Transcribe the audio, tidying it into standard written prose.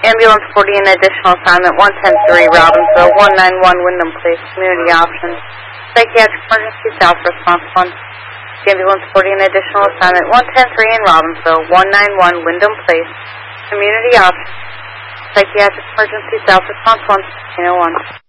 Ambulance 40 in additional assignment 1103 Robbinsville, 191 Wyndham Place, community option. Psychiatric emergency south response 1. Ambulance 40 in additional assignment 110-3 in Robbinsville, 191 Wyndham Place, community option. Psychiatric emergency south response 1, 1601.